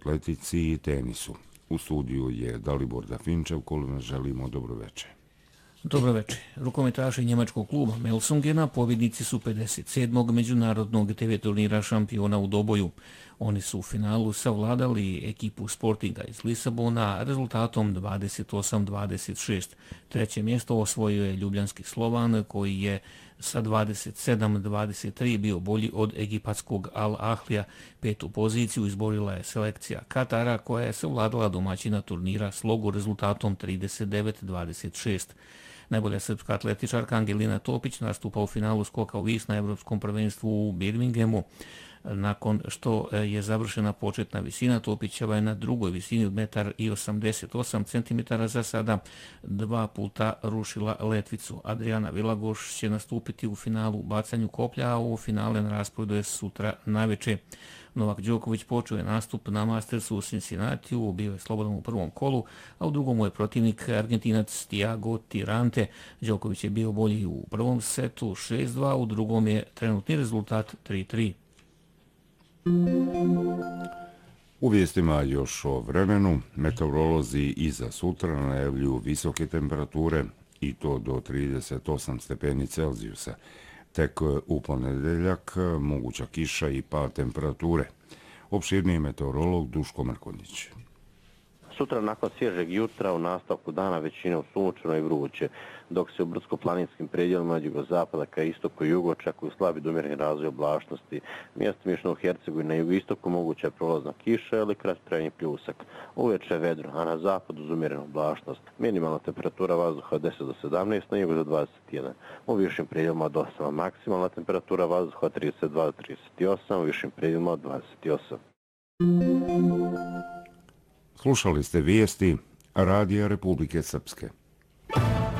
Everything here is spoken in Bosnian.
atletici i tenisu. U studiju je Dalibor Dafinčev, kojima želimo dobroveče. Dobroveče. Rukometaši njemačkog kluba Melsungena pobjednici su 57. međunarodnog TV turnira šampiona u doboju. Oni su u finalu savladali ekipu Sportinga iz Lisabona rezultatom 28-26. Treće mjesto osvojio je ljubljanski Slovan koji je sa 27-23 bio bolji od egipatskog Al Ahlija. Petu poziciju izborila je selekcija Katara koja je savladala domaćina turnira slogu rezultatom 39-26. Najbolja srpska atletičarka Angelina Topić nastupa u finalu skoka u vis na Evropskom prvenstvu u Birminghamu. Nakon što je završena početna visina, Topićeva je na drugoj visini od 1,88 cm za sada dva puta rušila letvicu. Adriana Vilagoš će nastupiti u finalu u bacanju koplja, a ovo finale na rasporedu je sutra naveče. Novak Đoković počeo je nastup na Mastersu u Cincinnatiju, bio je slobodan u prvom kolu, a u drugom mu je protivnik Argentinac Thiago Tirante. Đoković je bio bolji u prvom setu 6-2, u drugom je trenutni rezultat 3-3. U vijestima još o vremenu, meteorolozi i za sutra najavljuju visoke temperature i to do 38 stepeni Celzijusa. Tek u ponedeljak moguća kiša i pad temperature. Opširniji meteorolog Duško Mrkonjić. Sutra nakon svježeg jutra u nastavku dana većinom sunčano i vruće, dok se u brdsko-planinskim predjelima od jugozapada ka istoku i jugu očekuju slabi do umjereni razvoj oblačnosti. Mjestimično u Hercegovini na jugoistoku moguća je prolazna kiša ili kratkotrajni pljusak. Uveče je vedro, a na zapadu uz umjerenu oblačnost. Minimalna temperatura vazduha od 10 do 17, na jugu do 21. U višim predjelima od 8, maksimalna temperatura vazduha od 32 do 38, u višim predjelima od 28. Slušali ste vijesti Radija Republike Srpske.